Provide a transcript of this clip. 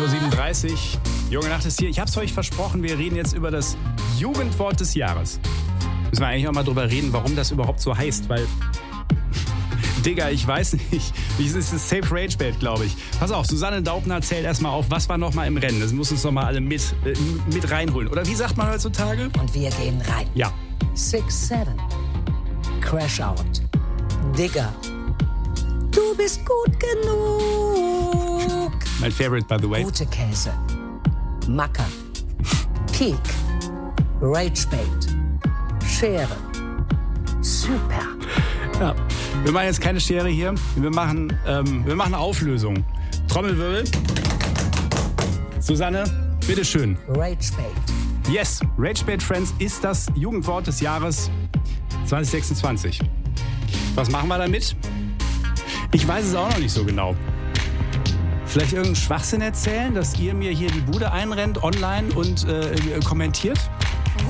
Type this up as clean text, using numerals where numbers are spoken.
7:37 Uhr. Junge Nacht ist hier. Ich hab's euch versprochen, wir reden jetzt über das Jugendwort des Jahres. Müssen wir eigentlich auch mal drüber reden, warum das überhaupt so heißt, weil... Digga, ich weiß nicht. Es ist das Safe Rage Bait, glaube ich. Pass auf, Susanne Daubner zählt erstmal auf, was war noch mal im Rennen. Das muss uns noch mal alle mit reinholen. Oder wie sagt man heutzutage? Und wir gehen rein. Ja. 6, 7. Crash Out. Digger. Du bist gut genug. Mein Favorite, by the way. Gute Käse. Macker. Peak. Rage Bait. Schere. Super. Ja. Wir machen jetzt keine Schere hier. Wir machen eine Auflösung. Trommelwirbel. Susanne, bitteschön. Rage Bait. Yes, Rage Bait, Friends, ist das Jugendwort des Jahres 2026. Was machen wir damit? Ich weiß es auch noch nicht so genau. Vielleicht irgendeinen Schwachsinn erzählen, dass ihr mir hier die Bude einrennt online und kommentiert?